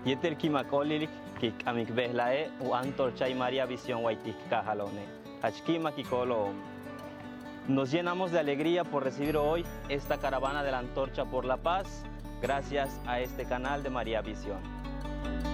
Yeter kimakolilik kik amikbehlae u antorcha y María Visión Waitik Kajalone. Achkima kikolo. Nos llenamos de alegría por recibir hoy esta caravana de la Antorcha por la Paz, gracias a este canal de María Visión.